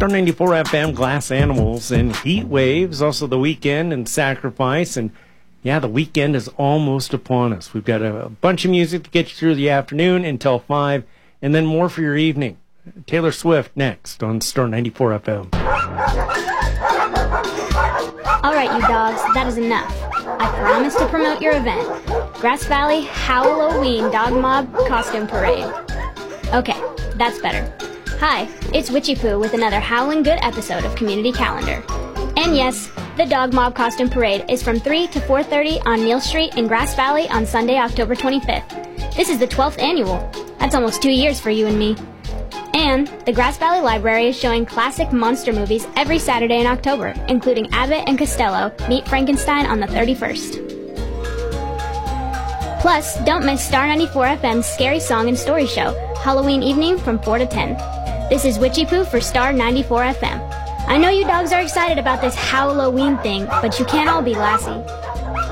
Star 94 FM, Glass Animals, and Heat Waves. Also The Weeknd and Sacrifice. And yeah, the weekend is almost upon us. We've got a bunch of music to get you through the afternoon until 5, and then more for your evening. Taylor Swift next on Star 94 FM. All right, you dogs, that is enough. I promise to promote your event. Grass Valley Halloween Dog Mob Costume Parade. Okay, that's better. Hi, it's Witchy Poo with another howling good episode of Community Calendar. And yes, the Dog Mob Costume Parade is from 3 to 4:30 on Neal Street in Grass Valley on Sunday, October 25th. This is the 12th annual. That's almost 2 years for you and me. And the Grass Valley Library is showing classic monster movies every Saturday in October, including Abbott and Costello Meet Frankenstein on the 31st. Plus, don't miss Star 94 FM's Scary Song and Story Show, Halloween evening from 4 to 10. This is Witchy Poo for Star 94 FM. I know you dogs are excited about this Halloween thing, but you can't all be Lassie.